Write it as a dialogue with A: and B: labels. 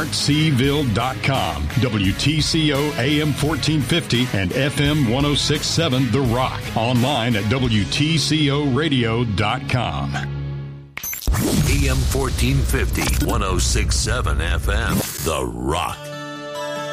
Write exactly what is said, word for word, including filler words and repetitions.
A: clarksville dot com. W T C O A M fourteen fifty and F M one oh six point seven The Rock. Online at W T C O radio dot com.
B: A M fourteen fifty, one oh six point seven F M, The Rock.